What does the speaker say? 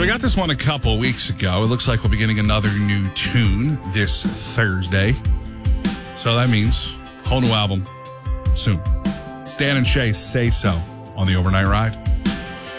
we got this one a couple weeks ago. It looks like we'll be getting another new tune this Thursday. So that means whole new album soon. Stan and Shay Say So on the Overnight Ride.